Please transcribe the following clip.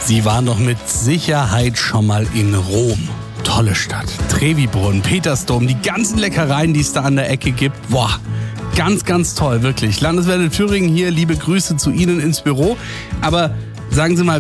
Sie waren doch mit Sicherheit schon mal in Rom. Tolle Stadt. Trevi-Brunnen, Petersdom, die ganzen Leckereien, die es da an der Ecke gibt. Boah, ganz, ganz toll, wirklich. Landeswelle Thüringen hier, liebe Grüße zu Ihnen ins Büro. Aber sagen Sie mal,